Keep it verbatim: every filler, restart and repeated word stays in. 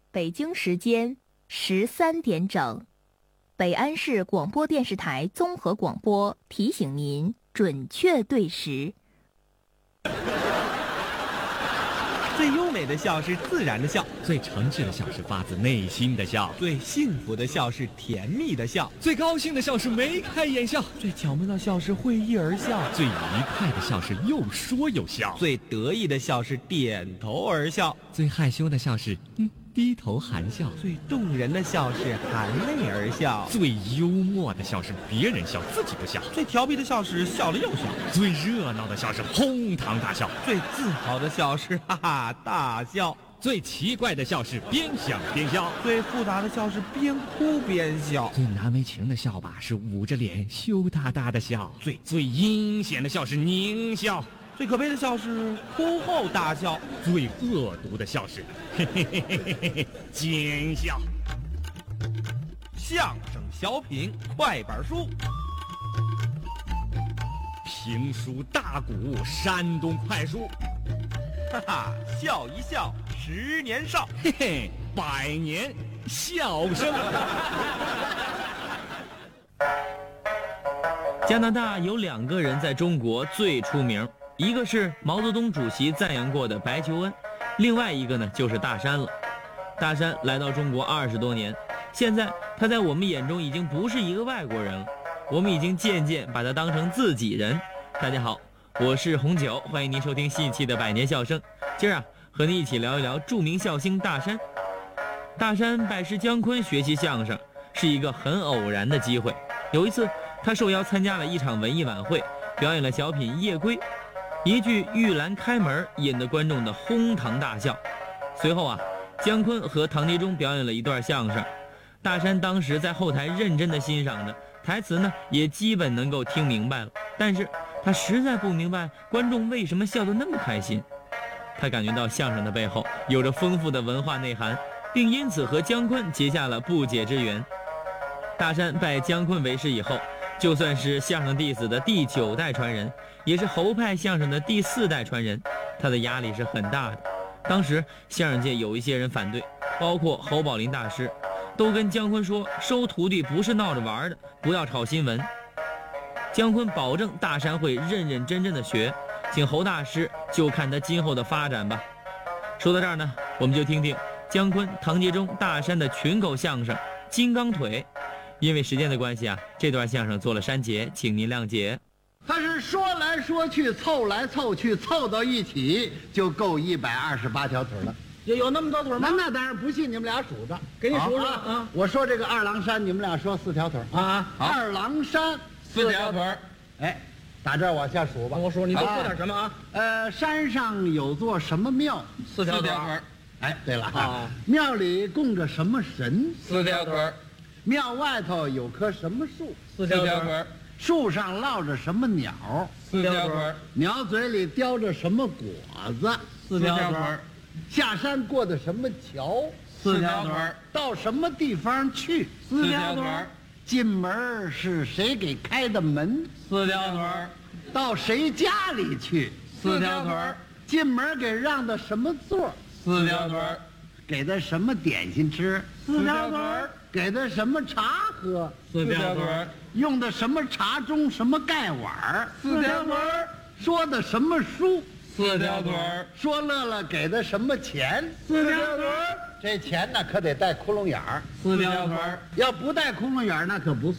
北京时间十三点整，北安市广播电视台综合广播提醒您准确对时。 最优美的笑是自然的笑， 最诚挚的笑是发自内心的笑， 最幸福的笑是甜蜜的笑， 最高兴的笑是眉开眼笑， 最巧妙的笑是会意而笑， 最愉快的笑是又说又笑， 最得意的笑是点头而笑， 最害羞的笑是嗯低头含笑， 最动人的笑是含泪而笑， 最幽默的笑是别人笑自己不笑， 最调皮的笑是笑了又笑， 最热闹的笑是哄堂大笑， 最自豪的笑是哈哈大笑， 最奇怪的笑是边想边笑， 最复杂的笑是边哭边笑， 最难为情的笑吧是捂着脸羞答答的笑， 最最阴险的笑是狞笑， 最可悲的笑是哭后大笑， 最恶毒的笑是嘿嘿嘿嘿嘿嘿奸笑。 相声小品快板书， 评书大鼓山东快书， 哈哈，笑一笑十年少， 嘿嘿，百年笑声。 加拿大有两个人在中国最出名，一个是毛泽东主席赞扬过的白求恩，另外一个呢就是大山了。大山来到中国二十多年，现在他在我们眼中已经不是一个外国人了，我们已经渐渐把他当成自己人。大家好，我是红酒，欢迎您收听新一期的百年笑声。今儿啊，和您一起聊一聊著名笑星大山。大山拜师姜昆学习相声是一个很偶然的机会。有一次，他受邀参加了一场文艺晚会，表演了小品《夜归》，一句玉兰开门引得观众的哄堂大笑。随后啊，姜昆和唐杰忠表演了一段相声，大山当时在后台认真地欣赏着，台词呢也基本能够听明白了，但是他实在不明白观众为什么笑得那么开心。他感觉到相声的背后有着丰富的文化内涵，并因此和姜昆结下了不解之缘。大山拜姜昆为师以后，就算是相声弟子的第九代传人，也是侯派相声的第四代传人，他的压力是很大的。当时相声界有一些人反对，包括侯宝林大师，都跟姜昆说收徒弟不是闹着玩的，不要炒新闻。姜昆保证大山会认认真真的学，请侯大师就看他今后的发展吧。说到这儿呢，我们就听听姜昆、唐杰忠、大山的群口相声《金刚腿》。因为时间的关系啊，这段相声做了删节，请您谅解。 他是说来说去，凑来凑去，凑到一起就够一百二十八条腿了。 有有那么多腿吗？ 那那当然不信，你们俩数着， 给你数数啊啊！ 我说这个二郎山，你们俩说四条腿啊！ 二郎山四条腿， 哎，打这儿往下数吧。 我说你都说点什么啊？ 呃，山上有座什么庙？ 四条腿。 哎，对了啊， 庙里供着什么神？ 四条腿。 庙外头有棵什么树？ 四条腿。 树上落着什么鸟？ 四条腿。 鸟嘴里叼着什么果子？ 四条腿。 下山过的什么桥？ 四条腿。 到什么地方去？ 四条腿。 进门是谁给开的门？ 四条腿。 到谁家里去？ 四条腿。 进门给让的什么座？ 四条腿。 给他什么点心吃？ 四条腿。 给他什么茶喝？ 四条腿。 用的什么茶盅？什么盖碗？ 四条腿。 说的什么书？ 四条腿。 说乐乐给的什么钱？ 四条腿。 这钱呢可得带窟窿眼儿。 四条腿。 要不带窟窿眼儿那可不